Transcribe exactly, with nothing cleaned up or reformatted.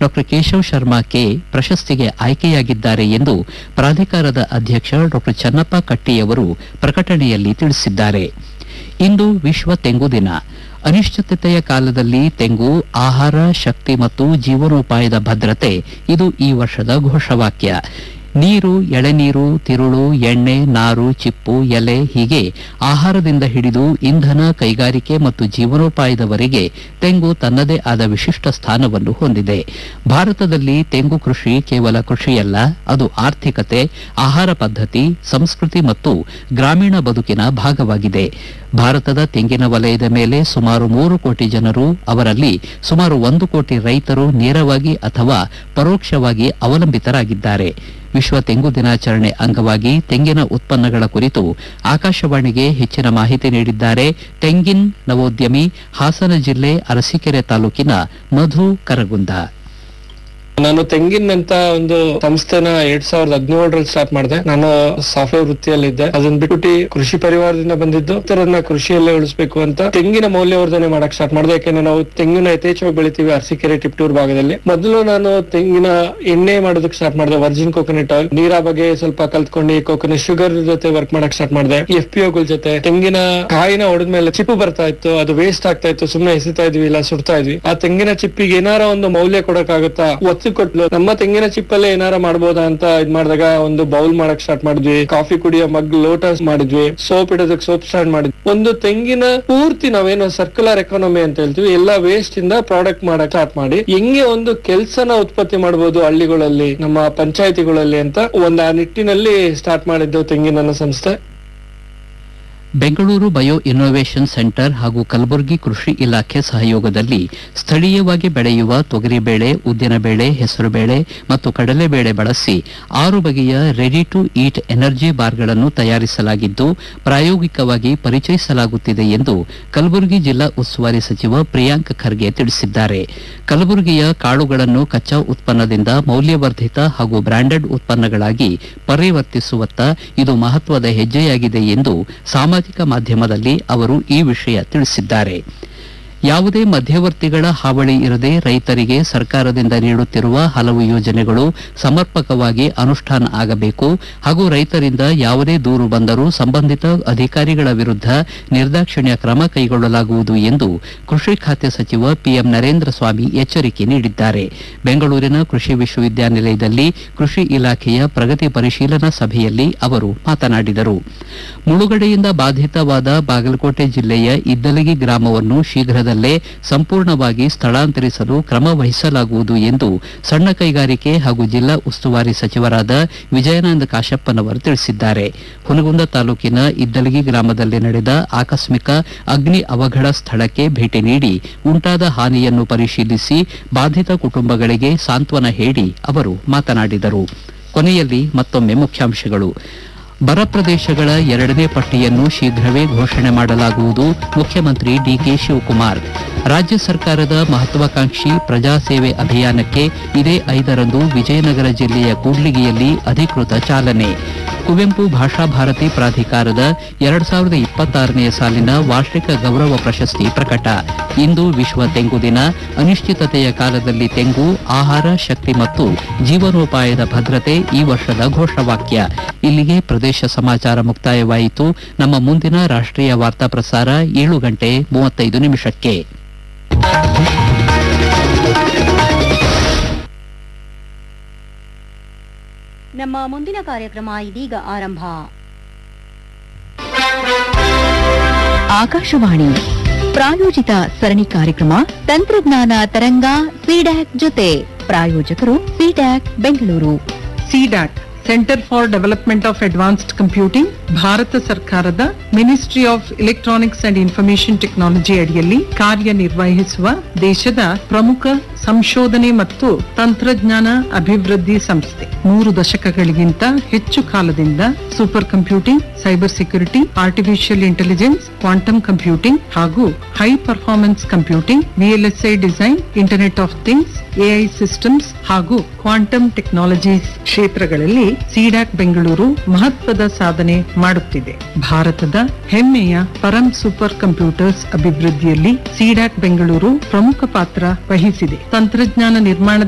Doctor Keshav Sharma K ಪ್ರಶಸ್ತಿಗೆ ಆಯ್ಕೆಯಾಗಿದ್ದಾರೆ ಎಂದು ಪ್ರಾಧಿಕಾರದ ಅಧ್ಯಕ್ಷ ಡಾಕ್ಟರ್ ಚನ್ನಪ್ಪ ಕಟ್ಟಿಯವರು ಪ್ರಕಟಣೆಯಲ್ಲಿ ತಿಳಿಸಿದ್ದಾರೆ. ಇಂದು ವಿಶ್ವ ತೆಂಗು ದಿನ. ಅನಿಶ್ಚಿತತೆಯ ಕಾಲದಲ್ಲಿ ತೆಂಗು ಆಹಾರ, ಶಕ್ತಿ ಮತ್ತು ಜೀವನೋಪಾಯದ ಭದ್ರತೆ ಇದು ಈ ವರ್ಷದ ಘೋಷವಾಕ್ಯ. ನೀರು, ಎಳೆನೀರು, ತಿರುಳು, ಎಣ್ಣೆ, ನಾರು, ಚಿಪ್ಪು, ಎಲೆ ಹೀಗೆ ಆಹಾರದಿಂದ ಹಿಡಿದು ಇಂಧನ, ಕೈಗಾರಿಕೆ ಮತ್ತು ಜೀವನೋಪಾಯದವರೆಗೆ ತೆಂಗು ತನ್ನದೇ ಆದ ವಿಶಿಷ್ಟ ಸ್ಥಾನವನ್ನು ಹೊಂದಿದೆ. ಭಾರತದಲ್ಲಿ ತೆಂಗು ಕೃಷಿ ಕೇವಲ ಕೃಷಿಯಲ್ಲ, ಅದು ಆರ್ಥಿಕತೆ, ಆಹಾರ ಪದ್ಧತಿ, ಸಂಸ್ಕೃತಿ ಮತ್ತು ಗ್ರಾಮೀಣ ಬದುಕಿನ ಭಾಗವಾಗಿದೆ. ಭಾರತದ ತೆಂಗಿನ ವಲಯದ ಮೇಲೆ ಸುಮಾರು ಮೂರು ಕೋಟಿ ಜನರು, ಅವರಲ್ಲಿ ಸುಮಾರು ಒಂದು ಕೋಟಿ ರೈತರು ನೇರವಾಗಿ ಅಥವಾ ಪರೋಕ್ಷವಾಗಿ ಅವಲಂಬಿತರಾಗಿದ್ದಾರೆ. ವಿಶ್ವ ತೆಂಗು ದಿನಾಚರಣೆ ಅಂಗವಾಗಿ ತೆಂಗಿನ ಉತ್ಪನ್ನಗಳ ಕುರಿತು ಆಕಾಶವಾಣಿಗೆ ಹೆಚ್ಚಿನ ಮಾಹಿತಿ ನೀಡಿದ್ದಾರೆ ತೆಂಗಿನ ನವೋದ್ಯಮಿ, ಹಾಸನ ಜಿಲ್ಲೆ ಅರಸೀಕೆರೆ ತಾಲೂಕಿನ ಮಧು ಕರಗುಂದ. ನಾನು ತೆಂಗಿನ ಅಂತ ಒಂದು ಸಂಸ್ಥೆನ ಎರಡ್ ಸಾವಿರದ ಹದಿನೇಳರಲ್ಲಿ ಸ್ಟಾರ್ಟ್ ಮಾಡಿದೆ. ನಾನು ಸಾಫ್ಟ್ವೇರ್ ವೃತ್ತಿಯಲ್ಲಿದ್ದೆ. ಅದನ್ನ ಬಿಟ್ಟು ಕೃಷಿ ಪರಿವಾರದಿಂದ ಬಂದಿದ್ದು ಇತರನ್ನ ಕೃಷಿಯಲ್ಲೇ ಉಳಿಸಬೇಕು ಅಂತ ತೆಂಗಿನ ಮೌಲ್ಯವರ್ಧನೆ ಮಾಡಕ್ ಸ್ಟಾರ್ಟ್ ಮಾಡಿದೆ. ಯಾಕೆಂದ್ರೆ ನಾವು ತೆಂಗಿನ ಯಥೇಚ್ಛವಾಗಿ ಬೆಳಿತೀವಿ ಅರಸೀಕೆರೆ ಟಿಪ್ಟೂರ್ ಭಾಗದಲ್ಲಿ. ಮೊದಲು ನಾನು ತೆಂಗಿನ ಎಣ್ಣೆ ಮಾಡೋದಕ್ಕೆ ಸ್ಟಾರ್ಟ್ ಮಾಡಿದೆ, ವರ್ಜಿನ್ ಕೋಕೋನಟ್ ಆಯಿಲ್. ನೀರಾ ಬಗ್ಗೆ ಸ್ವಲ್ಪ ಕಲ್ತ್ಕೊಂಡು ಕೋಕೋನಟ್ ಶುಗರ್ ಜೊತೆ ವರ್ಕ್ ಮಾಡಕ್ ಸ್ಟಾರ್ಟ್ ಮಾಡಿದೆ. ಎಫ್ ಪಿ ಒಗಳ ಜೊತೆ ತೆಂಗಿನ ಕಾಯಿನ ಹೊಡೆದ್ಮೇಲೆ ಚಿಪ್ಪು ಬರ್ತಾ ಇತ್ತು, ಅದು ವೇಸ್ಟ್ ಆಗ್ತಾ ಇತ್ತು, ಸುಮ್ನೆ ಎಸಿತಾ ಇದ್ವಿ, ಇಲ್ಲ ಸುಡ್ತಾ ಇದ್ವಿ. ಆ ತೆಂಗಿನ ಚಿಪ್ಪಿಗೆ ಏನಾರ ಒಂದು ಮೌಲ್ಯ ಕೊಡಕ್ಕಾಗುತ್ತಾ ಒತ್ತು ಕೊಟ್ಲು. ನಮ್ಮ ತೆಂಗಿನ ಚಿಪ್ಪಲ್ಲೇ ಏನಾರ ಮಾಡ್ಬೋದಾ ಅಂತ ಇದ್ ಮಾಡಿದಾಗ ಒಂದು ಬೌಲ್ ಮಾಡಕ್ ಸ್ಟಾರ್ಟ್ ಮಾಡಿದ್ವಿ, ಕಾಫಿ ಕುಡಿಯೋ ಮಗ್ ಲೋಟ ಮಾಡಿದ್ವಿ, ಸೋಪ್ ಇಡೋದಕ್ಕೆ ಸೋಪ್ ಸ್ಟ್ಯಾಂಡ್ ಮಾಡಿದ್ವಿ. ಒಂದು ತೆಂಗಿನ ಪೂರ್ತಿ ನಾವೇನೋ ಸರ್ಕ್ಯುಲರ್ ಎಕಾನಮಿ ಅಂತ ಹೇಳ್ತೀವಿ, ಎಲ್ಲಾ ವೇಸ್ಟ್ ಇಂದ ಪ್ರಾಡಕ್ಟ್ ಮಾಡಕ್ ಸ್ಟಾರ್ಟ್ ಮಾಡಿ ಹೆಂಗೆ ಒಂದು ಕೆಲ್ಸನ ಉತ್ಪತ್ತಿ ಮಾಡಬಹುದು ಹಳ್ಳಿಗಳಲ್ಲಿ, ನಮ್ಮ ಪಂಚಾಯತಿಗಳಲ್ಲಿ ಅಂತ ಒಂದು ಆ ನಿಟ್ಟಿನಲ್ಲಿ ಸ್ಟಾರ್ಟ್ ಮಾಡಿದ್ದು ತೆಂಗಿನ ಸಂಸ್ಥೆ. ಬೆಂಗಳೂರು ಬಯೋ ಇನ್ನೋವೇಷನ್ ಸೆಂಟರ್ ಹಾಗೂ ಕಲಬುರಗಿ ಕೃಷಿ ಇಲಾಖೆ ಸಹಯೋಗದಲ್ಲಿ ಸ್ಥಳೀಯವಾಗಿ ಬೆಳೆಯುವ ತೊಗರಿಬೇಳೆ, ಉದ್ದಿನಬೇಳೆ, ಹೆಸರುಬೇಳೆ ಮತ್ತು ಕಡಲೆಬೇಳೆ ಬಳಸಿ ಆರು ಬಗೆಯ ರೆಡಿ ಟು ಈಟ್ ಎನರ್ಜಿ ಬಾರ್ಗಳನ್ನು ತಯಾರಿಸಲಾಗಿದ್ದು ಪ್ರಾಯೋಗಿಕವಾಗಿ ಪರಿಚಯಿಸಲಾಗುತ್ತಿದೆ ಎಂದು ಕಲಬುರಗಿ ಜಿಲ್ಲಾ ಉಸ್ತುವಾರಿ ಸಚಿವ ಪ್ರಿಯಾಂಕ್ ಖರ್ಗೆ ತಿಳಿಸಿದ್ದಾರೆ. ಕಲಬುರಗಿಯ ಕಾಳುಗಳನ್ನು ಕಚ್ಚಾ ಉತ್ಪನ್ನದಿಂದ ಮೌಲ್ಯವರ್ಧಿತ ಹಾಗೂ ಬ್ರಾಂಡೆಡ್ ಉತ್ಪನ್ನಗಳಾಗಿ ಪರಿವರ್ತಿಸುವತ್ತ ಇದು ಮಹತ್ವದ ಹೆಜ್ಜೆಯಾಗಿದೆ ಎಂದು ಸಾಮಾಜಿಕ ಮಾಧ್ಯಮದಲ್ಲಿ ಅವರು ಈ ವಿಷಯ ತಿಳಿಸಿದ್ದಾರೆ. ಯಾವುದೇ ಮಧ್ಯವರ್ತಿಗಳ ಹಾವಳಿ ಇರದೆ ರೈತರಿಗೆ ಸರ್ಕಾರದಿಂದ ನೀಡುತ್ತಿರುವ ಹಲವು ಯೋಜನೆಗಳು ಸಮರ್ಪಕವಾಗಿ ಅನುಷ್ಠಾನ ಆಗಬೇಕು ಹಾಗೂ ರೈತರಿಂದ ಯಾವುದೇ ದೂರು ಬಂದರೂ ಸಂಬಂಧಿತ ಅಧಿಕಾರಿಗಳ ವಿರುದ್ಧ ನಿರ್ದಾಕ್ಷಿಣ್ಯ ಕ್ರಮ ಕೈಗೊಳ್ಳಲಾಗುವುದು ಎಂದು ಕೃಷಿ ಖಾತೆ ಸಚಿವ ಪಿಎಂ ನರೇಂದ್ರ ಸ್ವಾಮಿ ಎಚ್ಚರಿಕೆ ನೀಡಿದ್ದಾರೆ. ಬೆಂಗಳೂರಿನ ಕೃಷಿ ವಿಶ್ವವಿದ್ಯಾನಿಲಯದಲ್ಲಿ ಕೃಷಿ ಇಲಾಖೆಯ ಪ್ರಗತಿ ಪರಿಶೀಲನಾ ಸಭೆಯಲ್ಲಿ ಅವರು ಮಾತನಾಡಿದರು. ಮುಳುಗಡೆಯಿಂದ ಬಾಧಿತವಾದ ಬಾಗಲಕೋಟೆ ಜಿಲ್ಲೆಯ ಇದ್ದಲಗಿ ಗ್ರಾಮವನ್ನು ಶೀಘ್ರದಲ್ಲೇ ಸಂಪೂರ್ಣವಾಗಿ ಸ್ಥಳಾಂತರಿಸಲು ಕ್ರಮ ವಹಿಸಲಾಗುವುದು ಎಂದು ಸಣ್ಣ ಕೈಗಾರಿಕೆ ಹಾಗೂ ಜಿಲ್ಲಾ ಉಸ್ತುವಾರಿ ಸಚಿವರಾದ ವಿಜಯಾನಂದ ಕಾಶಪ್ಪನವರು ತಿಳಿಸಿದ್ದಾರೆ. ಹುನಗುಂದ ತಾಲೂಕಿನ ಇದ್ದಲಗಿ ಗ್ರಾಮದಲ್ಲಿ ನಡೆದ ಆಕಸ್ಮಿಕ ಅಗ್ನಿ ಅವಘಡ ಸ್ಥಳಕ್ಕೆ ಭೇಟಿ ನೀಡಿ ಉಂಟಾದ ಹಾನಿಯನ್ನು ಪರಿಶೀಲಿಸಿ ಬಾಧಿತ ಕುಟುಂಬಗಳಿಗೆ ಸಾಂತ್ವನ ಹೇಳಿ ಅವರು ಮಾತನಾಡಿದರು. ಕೊನೆಯಲ್ಲಿ ಮತ್ತೊಮ್ಮೆ ಮುಖ್ಯಾಂಶಗಳು. ಬರ ಪ್ರದೇಶಗಳ ಎರಡನೇ ಪಟ್ಟಿಯನ್ನು ಶೀಘ್ರವೇ ಘೋಷಣೆ ಮಾಡಲಾಗುವುದು, ಮುಖ್ಯಮಂತ್ರಿ ಡಿಕೆ ಶಿವಕುಮಾರ್. ರಾಜ್ಯ ಸರ್ಕಾರದ ಮಹತ್ವಾಕಾಂಕ್ಷಿ ಪ್ರಜಾಸೇವೆ ಅಭಿಯಾನಕ್ಕೆ ಇದೇ ಐದರಂದು ವಿಜಯನಗರ ಜಿಲ್ಲೆಯ ಕೂಡ್ಲಿಗಿಯಲ್ಲಿ ಅಧಿಕೃತ ಚಾಲನೆ. ಕುವೆಂಪು ಭಾಷಾ ಭಾರತಿ ಪ್ರಾಧಿಕಾರದ ಎರಡ್ ಸಾವಿರದ ಇಪ್ಪತ್ತಾರನೆಯ ಸಾಲಿನ ವಾರ್ಷಿಕ ಗೌರವ ಪ್ರಶಸ್ತಿ ಪ್ರಕಟ. ಇಂದು ವಿಶ್ವ ತೆಂಗು ದಿನ. ಅನಿಶ್ಚಿತತೆಯ ಕಾಲದಲ್ಲಿ ತೆಂಗು ಆಹಾರ, ಶಕ್ತಿ ಮತ್ತು ಜೀವನೋಪಾಯದ ಭದ್ರತೆ ಈ ವರ್ಷದ ಘೋಷವಾಕ್ಯ. ಇಲ್ಲಿಗೆ ಪ್ರದೇಶ ಸಮಾಚಾರ ಮುಕ್ತಾಯವಾಯಿತು. ನಮ್ಮ ಮುಂದಿನ ರಾಷ್ಟ್ರೀಯ ವಾರ್ತಾ ಪ್ರಸಾರ ಏಳು ಗಂಟೆ ಮೂವತ್ತೈದು ನಿಮಿಷಕ್ಕೆ. ನಮ್ಮ ಮುಂದಿನ ಕಾರ್ಯಕ್ರಮ ಇದೀಗ ಆರಂಭ. ಆಕಾಶವಾಣಿ ಪ್ರಾಯೋಜಿತ ಸರಣಿ ಕಾರ್ಯಕ್ರಮ ತಂತ್ರಜ್ಞಾನ ತರಂಗ ಸಿಡ್ಯಾಕ್ ಜೊತೆ. ಪ್ರಾಯೋಜಕರು CDAC Bengaluru. CDAC centre for development of advanced computing Bharat ಸರ್ಕಾರದ ministry of electronics and information technology ಅಡಿಯಲ್ಲಿ ಕಾರ್ಯನಿರ್ವಹಿಸುವ ದೇಶದ ಪ್ರಮುಖ ಸಂಶೋಧನೆ ಮತ್ತು ತಂತ್ರಜ್ಞಾನ ಅಭಿವೃದ್ಧಿ ಸಂಸ್ಥೆ. ಮೂರು ದಶಕಗಳಿಗಿಂತ ಹೆಚ್ಚು ಕಾಲದಿಂದ super computing, cyber security, artificial intelligence, quantum computing ಹಾಗೂ high performance computing, VLSI design, internet of things, AI systems ಹಾಗೂ ಕ್ವಾಂಟಮ್ ಟೆಕ್ನಾಲಜೀಸ್ ಕ್ಷೇತ್ರಗಳಲ್ಲಿ ಸಿಡ್ಯಾಕ್ ಬೆಂಗಳೂರು ಮಹತ್ವದ ಸಾಧನೆ ಮಾಡುತ್ತಿದೆ. ಭಾರತದ ಹೆಮ್ಮೆಯ ಪರಂ ಸೂಪರ್ ಕಂಪ್ಯೂಟರ್ಸ್ ಅಭಿವೃದ್ಧಿಯಲ್ಲಿ ಸಿಡ್ಯಾಕ್ ಬೆಂಗಳೂರು ಪ್ರಮುಖ ಪಾತ್ರ ವಹಿಸಿದೆ. ತಂತ್ರಜ್ಞಾನ ನಿರ್ಮಾಣದ